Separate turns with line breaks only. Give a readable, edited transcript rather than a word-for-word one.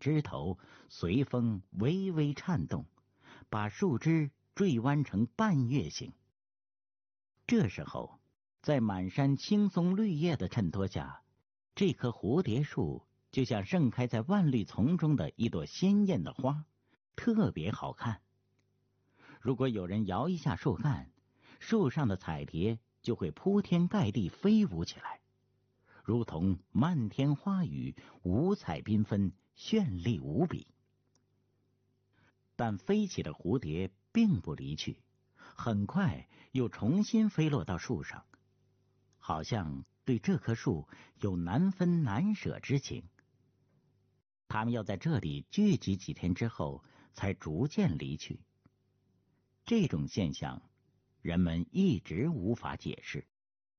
枝头随风微微颤动，把树枝坠弯成半月形。这时候，在满山青松绿叶的衬托下，这棵蝴蝶树就像盛开在万绿丛中的一朵鲜艳的花，特别好看。如果有人摇一下树干，树上的彩蝶就会铺天盖地飞舞起来，如同漫天花雨，五彩缤纷，绚丽无比。但飞起的蝴蝶并不离去，很快又重新飞落到树上，好像对这棵树有难分难舍之情。它们要在这里聚集几天之后，才逐渐离去。这种现象，人们一直无法解释。